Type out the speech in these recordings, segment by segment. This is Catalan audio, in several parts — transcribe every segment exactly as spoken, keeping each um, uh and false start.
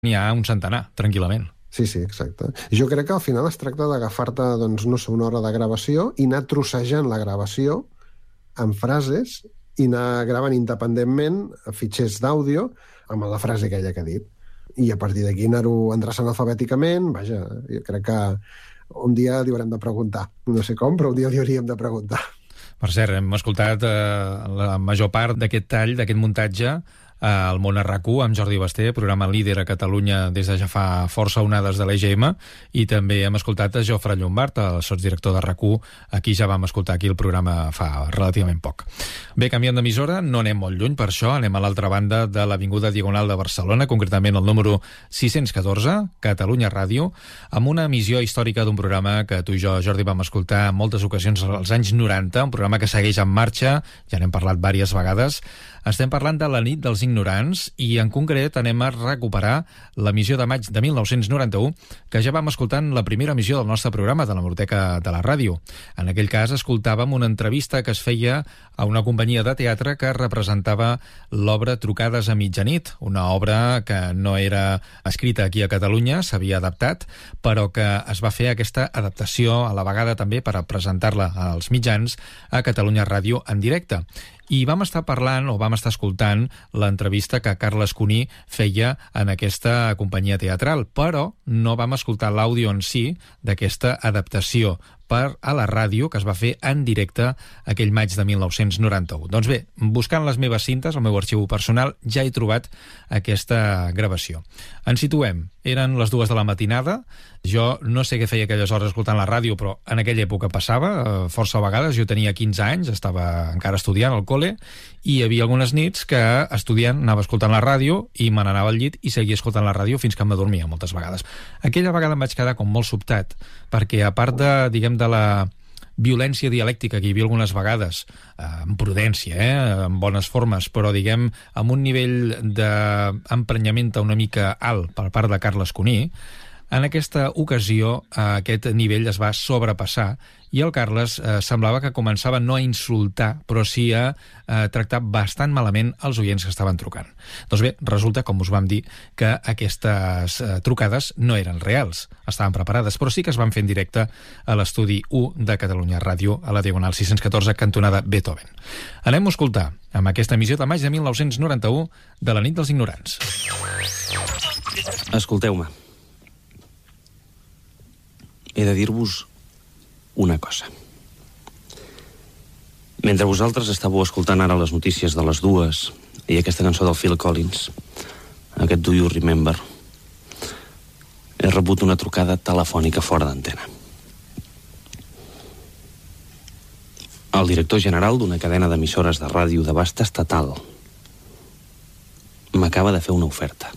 n'hi ha un centenar, tranquil·lament. Sí, sí, exacte. Jo crec que al final es tracta d'agafar-te, doncs, no sé, una hora de gravació i anar trossejant la gravació en frases i anar gravant independentment fitxers d'àudio amb la frase aquella que ha dit. I a partir d'aquí anar-ho endreçant alfabèticament. Vaja, jo crec que un dia li haurem de preguntar. No sé com, però un dia li hauríem de preguntar. Per cert, hem escoltat eh, la major part d'aquest tall, d'aquest muntatge, al Món a RAC1 amb Jordi Basté, programa líder a Catalunya des de ja fa força onades de l'E G M, i també hem escoltat a Jofre Llombart, el sotsdirector de RAC1, aquí ja vam escoltar aquí el programa fa relativament poc. Bé, canviant d'emissora, no anem molt lluny, per això anem a l'altra banda de l'Avinguda Diagonal de Barcelona, concretament el número sis-cents catorze, Catalunya Ràdio, amb una emissió històrica d'un programa que tu i jo, Jordi, vam escoltar en moltes ocasions als anys noranta, un programa que segueix en marxa, ja n'hem parlat diverses vegades. Estem parlant de la nit dels ignorants i en concret anem a recuperar l'emissió de maig de mil nou-cents noranta-u que ja vam escoltar en la primera emissió del nostre programa de la Hemeroteca de la Ràdio. En aquell cas escoltàvem una entrevista que es feia a una companyia de teatre que representava l'obra Trucades a mitjanit, una obra que no era escrita aquí a Catalunya, s'havia adaptat, però que es va fer aquesta adaptació a la vegada també per a presentar-la als mitjans a Catalunya Ràdio en directe. I vam estar parlant, o vam estar escoltant, l'entrevista que Carles Cuní feia en aquesta companyia teatral, però no vam escoltar l'àudio en si d'aquesta adaptació per a la ràdio que es va fer en directe aquell maig de mil nou-cents noranta-u. Doncs bé, buscant les meves cintes, el meu arxiu personal, ja he trobat aquesta gravació. Ens situem. Eren les dues de la matinada. Jo no sé què feia aquelles hores escoltant la ràdio, però en aquella època passava, força vegades. Jo tenia quinze anys, estava encara estudiant al col·le, i hi havia algunes nits que estudiant anava escoltant la ràdio i me n'anava al llit i seguia escoltant la ràdio fins que m'adormia moltes vegades. Aquella vegada em vaig quedar com molt sobtat, perquè a part de, diguem, de la violència dialèctica que hi havia algunes vegades, eh, amb prudència, eh, amb bones formes, però, diguem, amb un nivell d'emprenyament una mica alt per part de Carles Cuní, en aquesta ocasió eh, aquest nivell es va sobrepassar i el Carles eh, semblava que començava no a insultar, però sí a eh, tractar bastant malament els oients que estaven trucant. Doncs bé, resulta, com us vam dir, que aquestes eh, trucades no eren reals, estaven preparades, però sí que es van fer en directe a l'estudi u de Catalunya Ràdio, a la Diagonal sis-cents catorze, cantonada Beethoven. Anem a escoltar amb aquesta emissió de maig de mil nou-cents noranta-u de la nit dels ignorants. Escolteu-me. He de dir-vos una cosa. Mentre vosaltres estàveu escoltant ara les notícies de les dues i aquesta cançó del Phil Collins, aquest Do You Remember, he rebut una trucada telefònica fora d'antena. El director general d'una cadena d'emissores de ràdio d'abast estatal m'acaba de fer una oferta.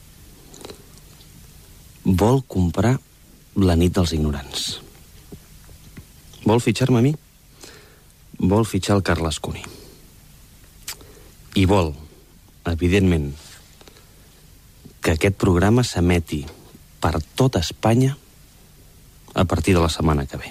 Vol comprar la nit dels ignorants. Vol fitxar-me a mi? Vol fitxar el Carles Cuní. I vol, evidentment, que aquest programa s'emeti per tot Espanya a partir de la setmana que ve.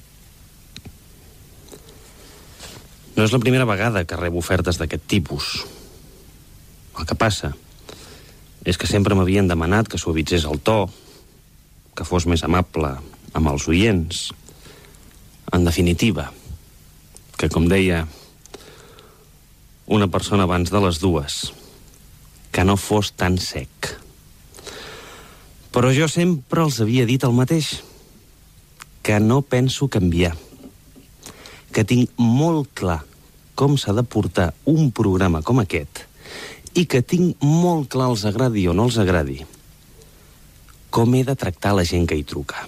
No és la primera vegada que rebo ofertes d'aquest tipus. El que passa és que sempre m'havien demanat que suavitzés el to, que fos més amable amb els oients. En definitiva, que, com deia una persona abans de les dues, que no fos tan sec. Però jo sempre els havia dit el mateix, que no penso canviar, que tinc molt clar com s'ha de portar un programa com aquest i que tinc molt clar, els agradi o no els agradi, com he de tractar la gent que hi truca.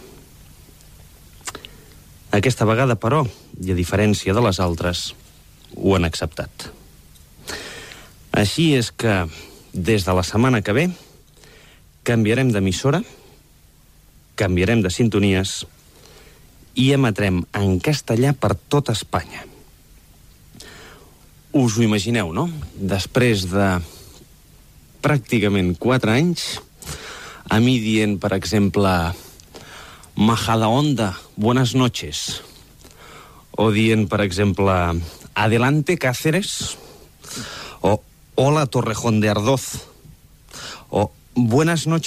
Aquesta vegada, però, i a diferència de les altres, ho han acceptat. Així és que, des de la setmana que ve, canviarem d'emissora, canviarem de sintonies i emetrem en castellà per tot Espanya. Us ho imagineu, no? Després de pràcticament quatre anys, a mi dient, per exemple, Majadahonda, buenas noches. O dient, per exemple, adelante Cáceres. O hola Torrejón de Ardoz. O Buenas noches.